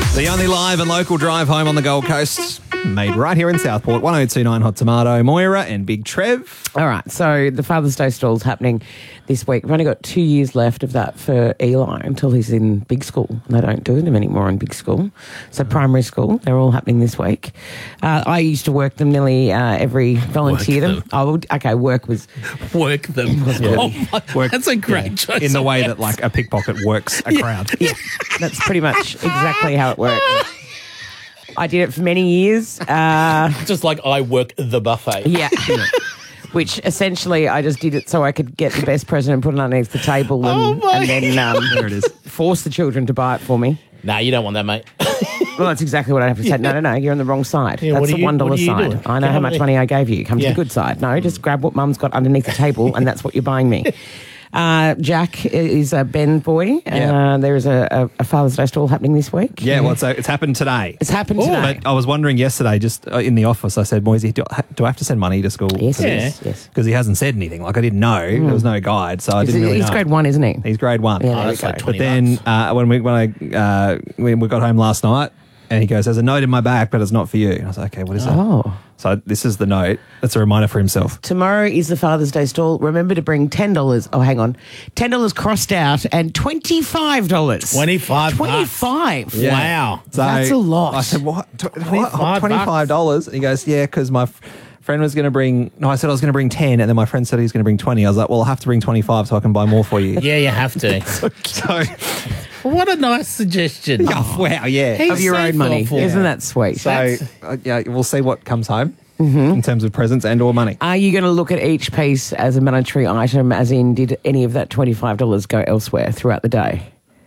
The only live and local drive home on the Gold Coast. Made right here in Southport. 1029 Hot Tomato, Moira and Big Trev. All right, so the Father's Day stall's happening this week. We've only got 2 years left of that for Eli until he's in big school. They don't do them anymore in big school. So primary school, they're all happening this week. I used to work them nearly volunteer them. Work was... Work them. That's a great choice. In the way that like a pickpocket works a crowd. Yeah, that's pretty much exactly how it works. I did it for many years. Just like I work the buffet. Yeah. Which essentially I just did it so I could get the best present and put it underneath the table and then There it is. force the children to buy it for me. Nah, you don't want that, mate. Well, that's exactly what I have to say. No, you're on the wrong side. Yeah, that's the $1 side. doing? I know how much money I gave you. Come to the good side. No, just grab what Mum's got underneath the table and that's what you're buying me. Jack is a Ben boy. Yeah. There is a Father's Day stall happening this week. Yeah, well, it's happened today. It's happened today. But I was wondering yesterday, just in the office, I said, Moisey, do I have to send money to school? Yes, for this? yes. Because he hasn't said anything. Like, I didn't know. There was no guide, so I didn't really know. He's grade 1, isn't he? He's grade 1. Yeah, that's like 20 But then when we got home last night, and he goes, there's a note in my back, but it's not for you. And I was like, okay, what is that? Oh. So this is the note. That's a reminder for himself. Tomorrow is the Father's Day stall. Remember to bring $10. Oh, hang on. $10 crossed out and $25. 25 $25. Yeah. Wow. So That's a lot. I said, what? $25? $25? And he goes, yeah, because my friend was going to bring... No, I said I was going to bring 10, and then my friend said he was going to bring 20. I was like, well, I'll have to bring 25 so I can buy more for you. Yeah, you have to. So... What a nice suggestion. Oh, wow, yeah. He's Of your so own money. thoughtful. Isn't that sweet? So, yeah, we'll see what comes home in terms of presents and or money. Are you going to look at each piece as a monetary item, as in did any of that $25 go elsewhere throughout the day?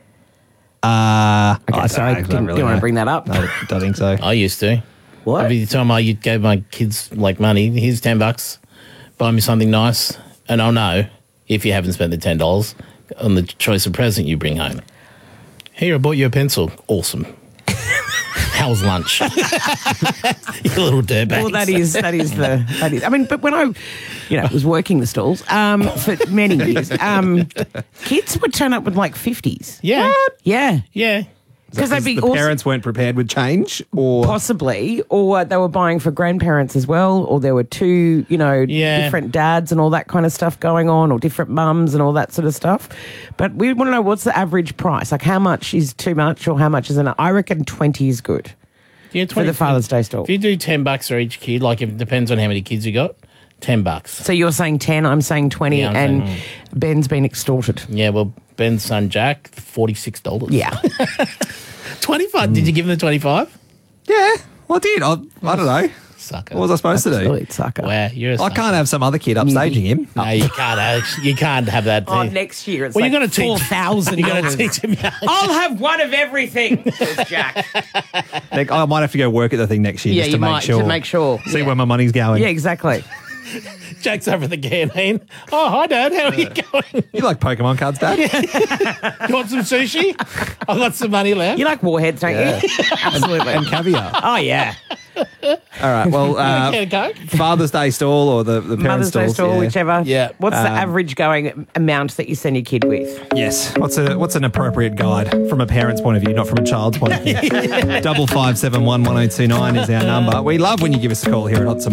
Okay, sorry, didn't want to bring that up. No, I don't think so. I used to. What? Every time I gave my kids like money, here's $10, buy me something nice, and I'll know if you haven't spent the $10 on the choice of present you bring home. Here, I bought you a pencil. Awesome. How's lunch? You little dirtbags. Well, that is. I mean, but when I, was working the stalls for many years, kids would turn up with like 50s. Yeah. What? Yeah. Yeah. Because they'd be the parents weren't prepared with change, or possibly, or they were buying for grandparents as well, or there were two, different dads and all that kind of stuff going on, or different mums and all that sort of stuff. But we want to know, what's the average price? Like, how much is too much, or how much is enough? I reckon 20 is good. Yeah, 20 for the Father's Day stall. If you do $10 for each kid, like it depends on how many kids you got, $10. So you're saying 10, I'm saying 20, Yeah, I'm and saying, Ben's been extorted. Yeah, well, Ben's son Jack, $46. Yeah. 25. Did you give him the 25? yeah, well, I did. I don't know. Sucker. What was I supposed to do? Absolute sucker. Wow, you're a I sucker. can't have some other kid upstaging him. No, you can't. You can't have that. Oh, thing. next year it's Well, like you're going to teach $4,000. You're going to teach him. I'll have one of everything, says Jack. Like, I might have to go work at the thing next year Yeah, just you to make might, sure. to make sure. See Yeah. where my money's going. Yeah, exactly. Jack's over at the canteen. Oh, hi, Dad. How are you going? You like Pokemon cards, Dad? You want some sushi? I've got some money left. You like warheads, don't you? Absolutely. And caviar. Oh, yeah. All right. Well, Can I go? Father's Day stall or the parents' Mother's Day stalls, stall, yeah. whichever. Yeah. What's the average going amount that you send your kid with? Yes. What's an appropriate guide from a parent's point of view, not from a child's point of view? 5571 1029 is our number. We love when you give us a call here at Hot Tomato.